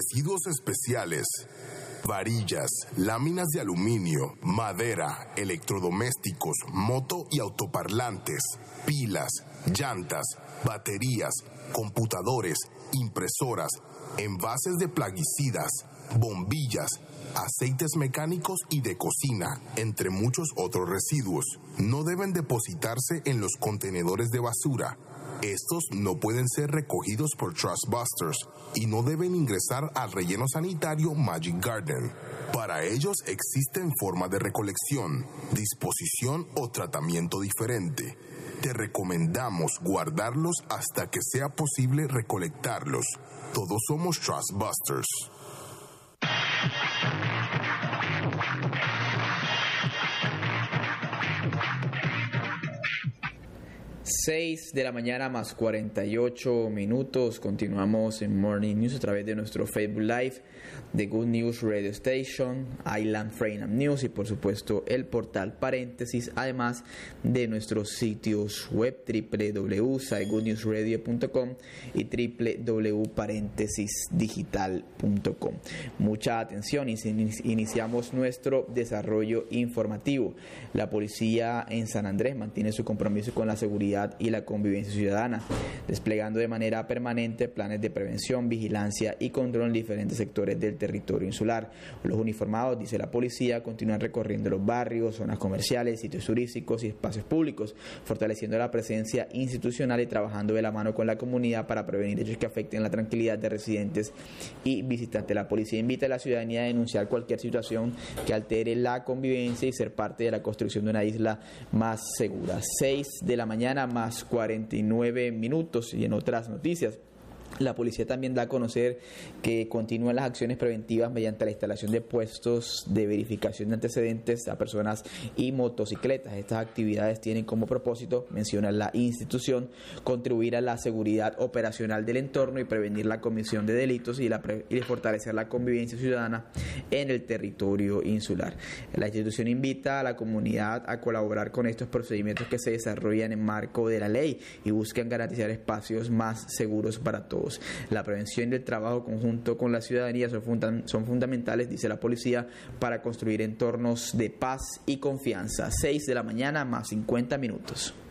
residuos especiales, varillas, láminas de aluminio, madera, electrodomésticos, moto y autoparlantes, pilas, llantas, baterías, computadores, impresoras, envases de plaguicidas, bombillas, aceites mecánicos y de cocina, entre muchos otros residuos. No deben depositarse en los contenedores de basura. Estos no pueden ser recogidos por Trustbusters y no deben ingresar al relleno sanitario Magic Garden. Para ellos existen formas de recolección, disposición o tratamiento diferente. Te recomendamos guardarlos hasta que sea posible recolectarlos. Todos somos Trustbusters. 6 de la mañana más 48 minutos. Continuamos en Morning News a través de nuestro Facebook Live de Good News Radio Station, Island Frame News y por supuesto el portal Paréntesis, además de nuestros sitios web www.goodnewsradio.com y www.paréntesisdigital.com. Mucha atención, iniciamos nuestro desarrollo informativo. La policía en San Andrés mantiene su compromiso con la seguridad y la convivencia ciudadana, desplegando de manera permanente planes de prevención, vigilancia y control en diferentes sectores del territorio insular. Los uniformados, dice la policía, continúan recorriendo los barrios, zonas comerciales, sitios turísticos y espacios públicos, fortaleciendo la presencia institucional y trabajando de la mano con la comunidad para prevenir hechos que afecten la tranquilidad de residentes y visitantes. La policía invita a la ciudadanía a denunciar cualquier situación que altere la convivencia y ser parte de la construcción de una isla más segura. 6 de la mañana más 49 minutos. Y en otras noticias, la policía también da a conocer que continúan las acciones preventivas mediante la instalación de puestos de verificación de antecedentes a personas y motocicletas. Estas actividades tienen como propósito, menciona la institución, contribuir a la seguridad operacional del entorno y prevenir la comisión de delitos y fortalecer la convivencia ciudadana en el territorio insular. La institución invita a la comunidad a colaborar con estos procedimientos que se desarrollan en marco de la ley y buscan garantizar espacios más seguros para todos. La prevención y el trabajo conjunto con la ciudadanía son fundamentales, dice la policía, para construir entornos de paz y confianza. 6 de la mañana más 50 minutos.